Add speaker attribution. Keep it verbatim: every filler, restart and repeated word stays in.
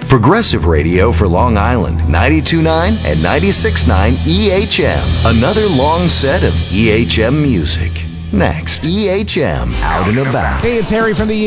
Speaker 1: Progressive Radio for Long Island, ninety-two point nine and ninety-six point nine E H M. Another long set of E H M music. Next, E H M Out and About.
Speaker 2: Hey, it's Harry from the